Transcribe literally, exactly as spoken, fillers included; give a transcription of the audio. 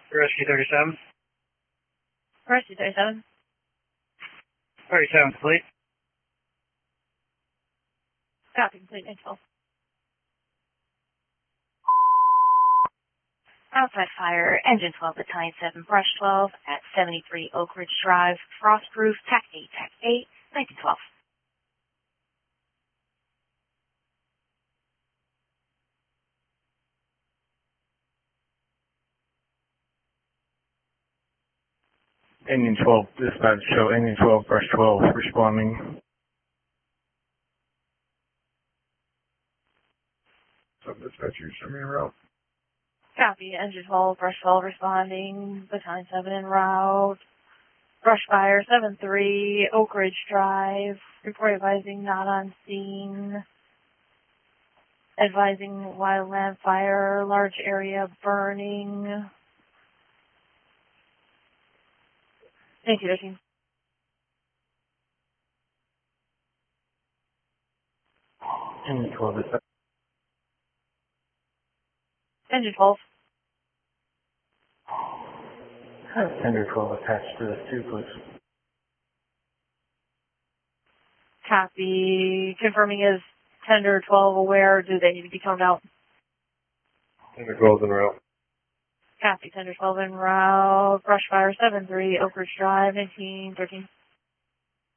Rescue thirty-seven. Rescue thirty-seven. thirty-seven complete. Copy, complete, info. Outside fire, engine twelve, battalion seven, brush twelve, at seventy-three Oak Ridge Drive, Frostproof, tac eight, tac eight, nineteen twelve. Indian twelve, dispatch show Indian twelve, brush twelve, responding. Sub-dispatchers, show me en route. Copy, engine twelve, brush twelve, responding, battalion seven en route. Brush fire, seven three, Oak Ridge Drive, report advising not on scene. Advising wildland fire, large area burning. Thank you, thirteen. Indian twelve, dispatch. Engine twelve. Have Tender twelve attached to this too, please. Copy. Confirming is Tender twelve aware. Do they need to be toned out? Tender twelve en route. Copy. Tender twelve en route. Brush fire seven three, Oak Ridge Drive, nineteen thirteen.